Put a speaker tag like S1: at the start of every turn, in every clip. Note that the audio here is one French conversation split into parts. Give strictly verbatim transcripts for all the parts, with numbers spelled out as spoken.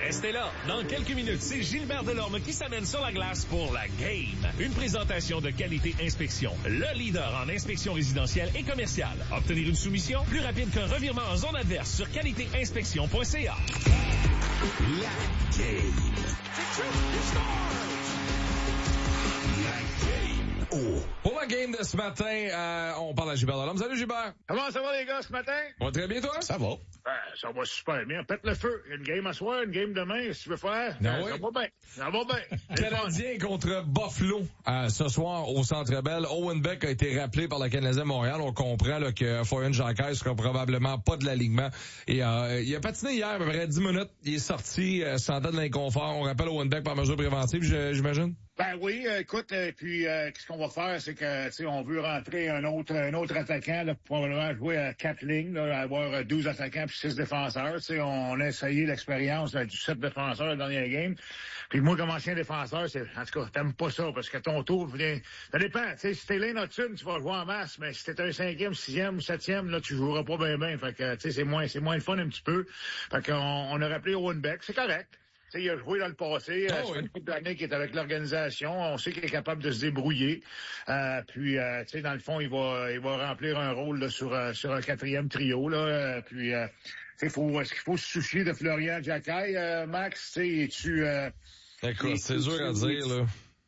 S1: Restez là. Dans quelques minutes, c'est Gilbert Delorme qui s'amène sur la glace pour la Game. Une présentation de Qualité Inspection, le leader en inspection résidentielle et commerciale. Obtenir une soumission plus rapide qu'un revirement en zone adverse sur qualité inspection point c a.
S2: La Game. Oh.
S3: Pour la game de ce matin, euh, on parle à Gilbert Delorme. Salut Gilbert.
S4: Comment ça va les gars ce matin?
S3: Va très bien toi?
S2: Ça va.
S4: Ben, ça va super bien. Pète le feu. Il y a une game à soir, une game demain. Qu'est-ce que tu veux faire?
S3: Ben
S4: Ben,
S3: oui.
S4: Ça va bien. Ça va bien.
S3: Canadien contre Buffalo euh, ce soir au Centre Bell. Owen Beck a été rappelé par la Canadien Montréal. On comprend là, que Foyan Jacquet sera probablement pas de l'alignement. Et euh, il a patiné hier à peu près dix minutes. Il est sorti, euh, sentant de l'inconfort. On rappelle Owen Beck par mesure préventive, j'imagine?
S4: Ben oui, euh, écoute, euh, puis euh, qu'est-ce qu'on va faire, c'est que tu sais, on veut rentrer un autre un autre attaquant, là, pour probablement jouer à quatre lignes, là, avoir douze attaquants puis six défenseurs. Tu sais, on a essayé l'expérience là, du sept défenseurs la dernière game. Puis moi, comme ancien défenseur, c'est en tout cas, t'aimes pas ça, parce que ton tour vient. Ça dépend. Tu sais, si t'es l'un notre une, tu vas jouer en masse, mais si t'es un cinquième, sixième ou septième, là, tu joueras pas bien bien. Fait que tu sais, c'est moins c'est moins le fun un petit peu. Fait qu'on on a rappelé Owen Beck, c'est correct. Tu sais, il a joué dans le passé,
S3: oh,
S4: euh,
S3: oui.
S4: c'est une couple d'années qu'il est avec l'organisation. On sait qu'il est capable de se débrouiller. Euh, puis, euh, tu sais, dans le fond, il va, il va remplir un rôle là, sur euh, sur un quatrième trio. Là. Euh, puis, euh, tu sais, faut, est-ce qu'il faut se soucier de Florian Jacquet, euh, Max? Tu sais, es-tu... Euh,
S3: Écoute, c'est dur à dire là.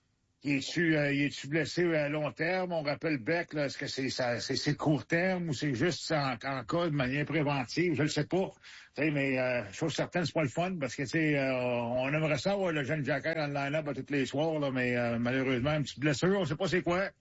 S4: Il est-tu, euh, il est-tu blessé à long terme? On rappelle Beck, là, est-ce que c'est ça, c'est, c'est court terme ou c'est juste en, en cas de manière préventive? Je le sais pas. Tu sais, mais euh, chose certaine, c'est pas le fun parce que tu sais, euh, on aimerait ça avoir le jeune Jacquet dans le line-up à tous les soirs, là, mais euh, malheureusement, une petite blessure, on sait pas c'est quoi.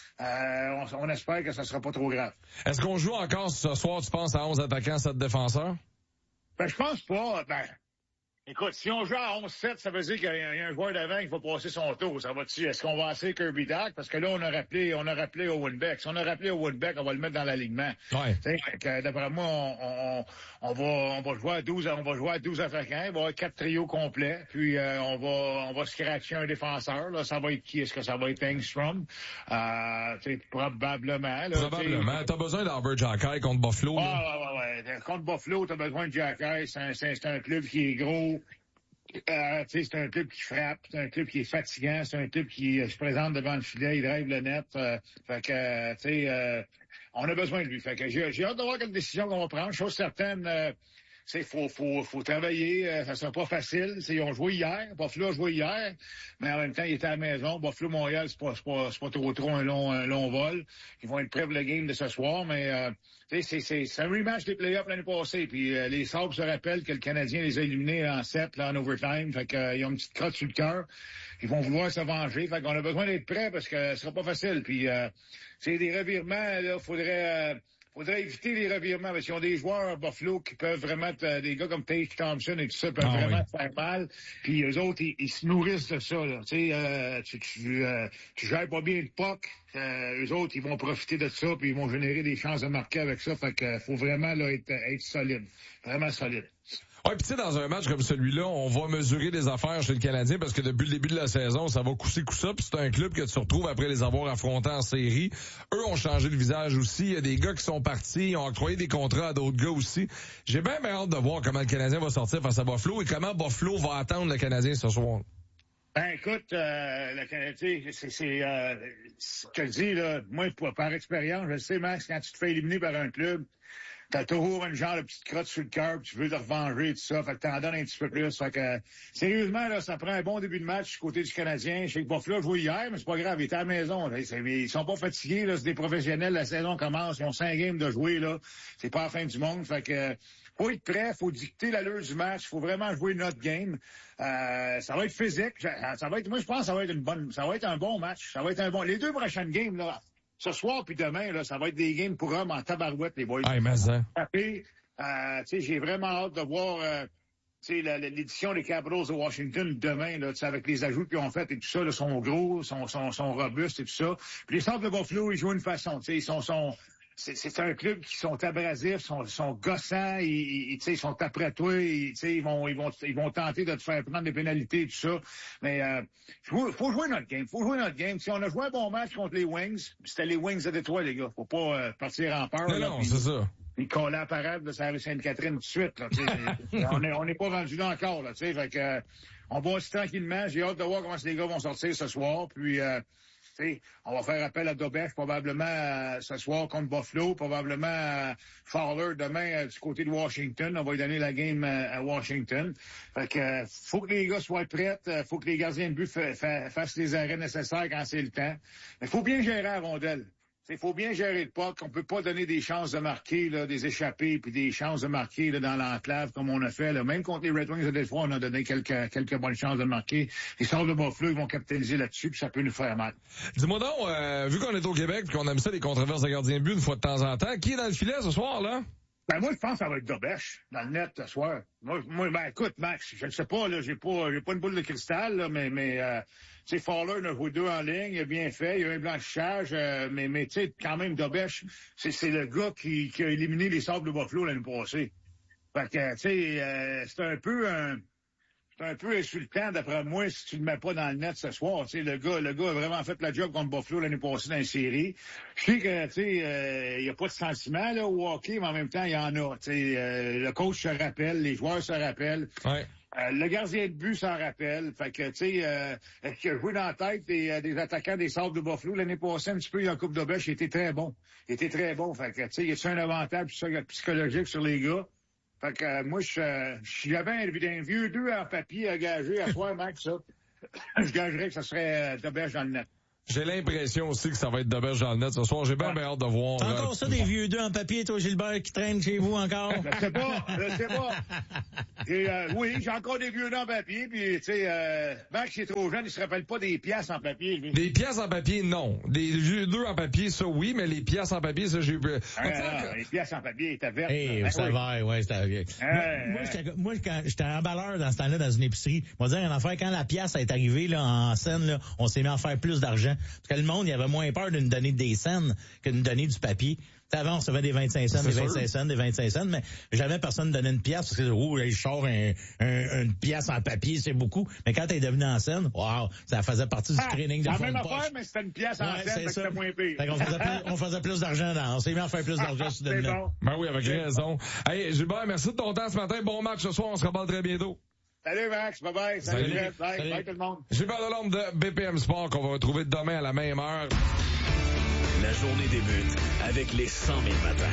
S4: Euh, on, on espère que ça sera pas trop grave.
S3: Est-ce qu'on joue encore ce soir, tu penses, à onze attaquants, sept défenseurs?
S4: Ben, je pense pas. Ben, écoute, si on joue à onze sept, ça veut dire qu'il y a, il y a un joueur d'avant qui va passer son tour. Ça va-tu, est-ce qu'on va essayer Kirby Dach? Parce que là, on a rappelé, on a rappelé Owen Beck. Si on a rappelé Owen Beck, on va le mettre dans l'alignement.
S3: Ouais.
S4: Tu sais, fait que, d'après moi, on, on, on va, on va jouer à douze, on va jouer à douze attaquants. Il va y avoir quatre trios complets. Puis, euh, on va, on va scratcher un défenseur, là. Ça va être qui? Est-ce que ça va être Engstrom? Euh, tu sais, probablement, là.
S3: Probablement. T'as besoin d'Albert Jacquet contre Buffalo, là.
S4: Ah, ouais, ouais, ouais. Contre Buffalo, t'as besoin de Jacquet. C'est un, c'est, c'est un club qui est gros. Euh, tu sais, c'est un club qui frappe, c'est un club qui est fatigant, c'est un club qui euh, se présente devant le filet, il drive le net. Euh, fait que, euh, tu sais, euh, on a besoin de lui. Fait que j'ai, j'ai hâte de voir quelle décision qu'on va prendre. Chose certaine, euh, c'est faut, faut, faut travailler. Euh, ça sera pas facile. C'est, ils ont joué hier. Buffalo a joué hier, mais en même temps, ils étaient à la maison. Buffalo Montréal, c'est pas, c'est pas, c'est pas trop trop un long, un long vol. Ils vont être prêts pour le game de ce soir, mais euh, tu sais, c'est, c'est, c'est un rematch des playoffs l'année passée. Puis euh, les Sabres se rappellent que le Canadien les a éliminés en sept, là, en overtime. Fait que euh, ils ont une petite crotte sur le cœur. Ils vont vouloir se venger. Fait qu'on a besoin d'être prêts parce que ce sera pas facile. Puis euh, c'est des revirements, là, faudrait. Euh, Faudrait éviter les revirements parce qu'ils ont des joueurs à Buffalo qui peuvent vraiment, euh, des gars comme Tage Thompson et tout ça peuvent
S3: ah,
S4: vraiment
S3: oui.
S4: faire mal. Puis eux autres, ils, ils se nourrissent de ça. Là. Tu sais, euh, tu, tu, euh, tu gères pas bien le puck. Euh, eux autres, ils vont profiter de ça puis ils vont générer des chances de marquer avec ça. Fait que faut vraiment là être, être solide, vraiment solide.
S3: Ouais, puis tu sais, dans un match comme celui-là, on va mesurer des affaires chez le Canadien parce que depuis le début de la saison, ça va cousser coup ça, puis c'est un club que tu retrouves après les avoir affrontés en série. Eux ont changé de visage aussi. Il y a des gars qui sont partis, ils ont octroyé des contrats à d'autres gars aussi. J'ai bien, bien hâte de voir comment le Canadien va sortir face à Buffalo et comment Buffalo va attendre le Canadien ce soir.
S4: Ben écoute, euh, le Canadien, c'est, c'est euh, je te le dis, là, moi, par expérience, je sais, Max, quand tu te fais éliminer par un club, t'as toujours une genre de petite crotte sur le cœur, tu veux te revenger, tout ça, fait que t'en donnes un petit peu plus. Fait que, sérieusement, là, ça prend un bon début de match du côté du Canadien. Je sais que Buffalo a joué hier, mais c'est pas grave, ils étaient à la maison. Là. Ils sont pas fatigués, là, c'est des professionnels, la saison commence, ils ont cinq games de jouer, là. C'est pas la fin du monde. Fait que faut être prêt, faut dicter l'allure du match, faut vraiment jouer notre game. Euh, ça va être physique. Ça va être, moi, je pense que ça va être une bonne, ça va être un bon match. Ça va être un bon. Les deux prochaines games, là, ce soir puis demain, là, ça va être des games pour hommes en tabarouette, les boys.
S3: Hey, mais ça.
S4: Taper, euh, tu sais, j'ai vraiment hâte de voir, euh, tu sais, la, la, l'édition des Capitals de Washington demain, là, tu sais, avec les ajouts qu'ils ont fait et tout ça, là, sont gros, sont, sont, sont robustes et tout ça. Puis les centres de Buffalo, ils jouent une façon, tu sais, ils sont, sont, c'est, c'est un club qui sont abrasifs, sont, sont gossants, ils, ils, ils sont après toi, ils, ils vont, ils vont, ils vont tenter de te faire prendre des pénalités et tout ça. Mais euh, faut, faut jouer notre game, faut jouer notre game. Si on a joué un bon match contre les Wings, c'était les Wings de Détroit, les gars. Faut pas euh, partir en peur.
S3: Non,
S4: là,
S3: non,
S4: pis,
S3: c'est ça.
S4: puis coller à la parade de la rue Sainte-Catherine tout de suite. Là, on n'est on est pas rendu là encore. Là, fait que, euh, on va aussi tranquillement. J'ai hâte de voir comment les gars vont sortir ce soir. Puis, euh, on va faire appel à Dobech probablement euh, ce soir contre Buffalo, probablement à Fowler demain euh, du côté de Washington. On va lui donner la game euh, à Washington. Fait que euh, faut que les gars soient prêts, euh, faut que les gardiens de but fa- fa- fassent les arrêts nécessaires quand c'est le temps. Mais faut bien gérer la rondelle. Il faut bien gérer le puck. On peut pas donner des chances de marquer, là, des échappées, puis des chances de marquer là, dans l'enclave comme on a fait. Là. Même contre les Red Wings, des fois, on a donné quelques, quelques bonnes chances de marquer. Les Stars de Buffalo, ils vont capitaliser là-dessus, puis ça peut nous faire mal.
S3: Dis-moi donc, euh, vu qu'on est au Québec et qu'on aime ça, les controverses de gardien de but une fois de temps en temps, qui est dans le filet ce soir, là?
S4: Ben, moi, je pense que ça va être Dobech dans le net ce soir. Moi, moi ben, écoute, Max, je ne sais pas, là, j'ai pas, j'ai pas une boule de cristal, là, mais, mais, euh, tu sais, Fowler a joué deux en ligne, il a bien fait, il a eu un blanchissage, euh, mais, mais, tu sais, quand même, Dobech, c'est, c'est le gars qui, qui a éliminé les Sables de Buffalo l'année passée. Fait que, tu sais, euh, c'est un peu un, c'est un peu insultant, d'après moi, si tu le mets pas dans le net ce soir. Tu sais, le gars, le gars a vraiment fait la job contre Buffalo l'année passée dans la série. Je sais que, tu sais, euh, il n'y a pas de sentiment, là, au hockey, mais en même temps, il y en a. Tu sais, euh, le coach se rappelle, les joueurs se rappellent.
S3: Ouais.
S4: Euh, le gardien de but s'en rappelle. Fait que, tu sais, euh, qui a joué dans la tête des, des attaquants des Sables de Buffalo l'année passée, un petit peu, il y a un coupe de bêche, il était très bon. Il était très bon. Fait que, tu sais, il y a un avantage psychologique sur les gars. Fait que euh, moi, je euh, si j'avais un, un vieux deux en papier à gager à soir, Max, ça, je gagerais que ça serait euh, Dobech dans le net.
S3: J'ai l'impression aussi que ça va être Dobech dans le net ce soir. J'ai bien, bien hâte de voir.
S5: T'as encore euh, ça, des vieux deux en papier, toi, Gilbert, qui traînent chez vous encore?
S4: Je sais pas, je sais pas. Et, euh, oui, j'ai encore des vieux deux en papier, puis tu sais, euh, Max, il est trop jeune, il se rappelle pas des pièces en papier. Lui.
S3: Des pièces en papier, non. Des vieux deux en papier, ça oui, mais les pièces en papier, ça j'ai...
S4: Ah, non, que... Les pièces en papier étaient vertes.
S5: Hey,
S4: hein,
S5: ça
S4: oui.
S5: va, ouais, c'était...
S4: Hey,
S5: moi, moi, j'étais, moi, quand j'étais emballeur dans ce temps-là, dans une épicerie, on va dire une affaire, quand la pièce est arrivée, là, en scène, là, on s'est mis à faire plus d'argent. Parce que le monde, il avait moins peur de nous donner des scènes que de nous donner du papier. Avant, on recevait des vingt-cinq cents, des vingt-cinq cents, des vingt-cinq cents, mais jamais personne ne donnait une pièce parce que, oh, là, je sors un, un, une pièce en papier, c'est beaucoup. Mais quand t'es devenu en scène, wow, ça faisait partie du screening
S4: ah,
S5: de fond
S4: la même
S5: de poche.
S4: affaire, mais c'était une pièce en
S5: ouais,
S4: scène, donc c'était moins pire.
S5: Fait qu'on faisait plus, on faisait plus d'argent dans, on s'est mis à faire plus d'argent sur le net.
S4: Bon.
S3: Ben oui, avec raison. Hey, Gilbert, merci de ton temps ce matin. Bon match ce soir, on se reparle très bientôt.
S4: Salut Max, bye bye. Salut,
S3: Salut.
S4: Salut. Bye.
S5: Salut.
S4: Bye tout le monde.
S3: Gilbert Delorme de B P M Sport qu'on va retrouver demain à la même heure.
S2: La journée débute avec les cent mille matins.